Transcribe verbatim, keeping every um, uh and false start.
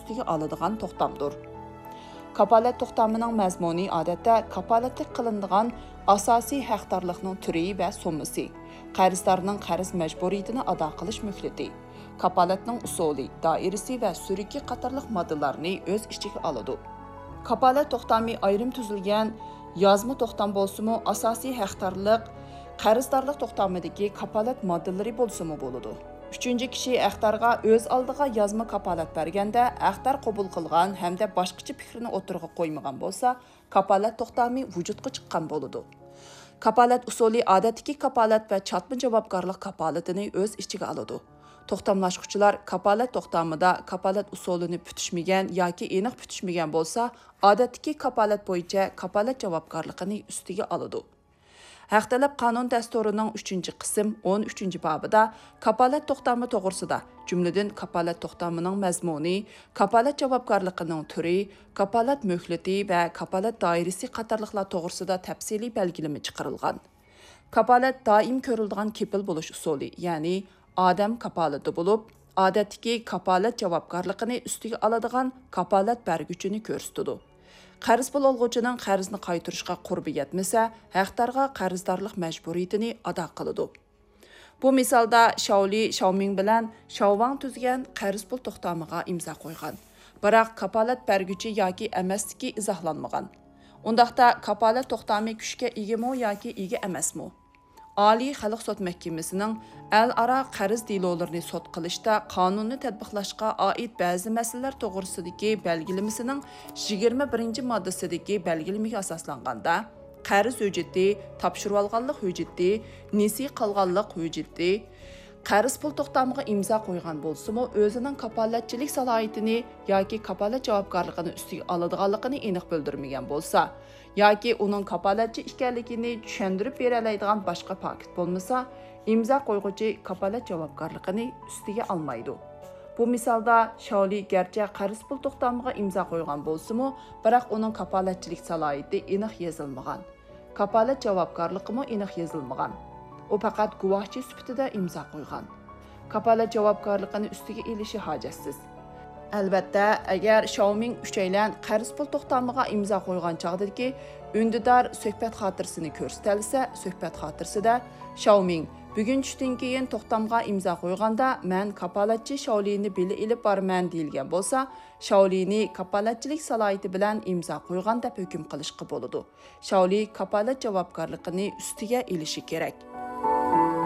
üstüge aladigan to'xtamdir. Kapolat to'xtamining mazmuni odatda kapolatlik qilinadigan asosiy haqdorlikning turi va summasi, qarzdorning qarz majburiyatini ado qilish muhlati, kapolatning usuli, doirasi va suriki qatorliq moddalarni o'z ichiga oladi. Kapolat to'xtami ayrim tuzilgan yozma to'xtam bo'lsa-mu, asosiy haqdorlik qarzdorlik to'xtamidagi kapolat moddalari bo'lsa-mu bo'ladi. Üçüncü kishi haqdorga o'z oldiga yozma kapolat berganda, haqdor qabul qilgan hamda boshqacha fikrini o'tirg'a qo'ymagan bo'lsa, kapolat to'xtami vujudga chiqqan bo'ladi. Kapolat usuli odatdagi kapolat va chatma javobgarlik kapolatini o'z ichiga oladi. To'xtamlashuvchilar kapolat to'xtamida kapolat usulini putishmagan yoki aniq putishmagan bo'lsa, odatdagi kapolat bo'yicha kapolat javobgarligini ustiga oladi. Haq talab qonun dasturining uchinchi qism o'n uchinchi bobida kapolat to'xtami to'g'risida, jumladan kapolat to'xtamining mazmuni, kapolat javobgarligining turi, kapolat muhlati va kapolat doirasi qatorliqlar to'g'risida tafsiliy belgilama chiqarilgan. Kapolat doim ko'riladigan kepil bo'lish usuli, ya'ni odam kapolati bo'lib, odatdagi kapolat javobgarligini ustiga oladigan kapolat berguchini ko'rsatadi. Qarz pul olg'uchining qarzni qaytarishga qurbi yetmasa, haqdorga qarzdorlik majburiyatini ado qiladi. Bu misolda Shaoli Shaoming bilan Shaowang tuzgan qarz pul to'xtamiga imzo qo'ygan. Biroq kapolat berguchi yoki emasligi izohlanmagan. Undaqda kapolat to'xtami kuchga egami yoki ega emasmi? Oliy xalq sud mahkamasining al-aro qarz delolarini sud qilishda qonunni tatbiqlashga oid ba'zi masalalar to'g'risidagi belgilamasining yigirma birinchi moddasidagi belgilamaga asoslanganda, qarz hujjati, topshirib olganlik hujjati, nesi qilganlik hujjati, qarz pul to'xtamiga imzo qo'ygan bo'lsa-mu, o'zining kapolatchilik salohiyatini yoki kapolat javobgarligini ustiga oladiganligini aniq bildirmagan bo'lsa, yoki uning kapolatchi ekanligini tushuntirib bera oladigan boshqa paket bo'lmasa, imzo qo'yg'uchi kapolat javobgarligini ustiga olmaydi. Bu misolda Shaoli garchi qarz pul to'xtamiga imzo qo'ygan bo'lsa-mu, biroq uning kapolatchilik salohiyati aniq yozilmagan. Kapolat javobgarligimi aniq yozilmagan. U faqat guvohchi sifatida imzo qo'ygan. Kapolat javobgarligini ustiga elishi hojatsiz. Albatta, agar Shaoming uchaylan qarz pul to'xtamiga imzo qo'ygan chog'dagi undidor suhbat xotirasini ko'rsatilsa, suhbat xotirasida Shaoming bugun tushdan keyin to'xtamga imzo qo'yganda men kapolatchi Shaolini bili ilib borman deyilgan bo'lsa, Shaolini kapolatchilik salohiyati bilan imzo qo'ygan deb hukm qilishga bo'ladi. Shaoli kapolat javobgarligini ustiga elishi kerak.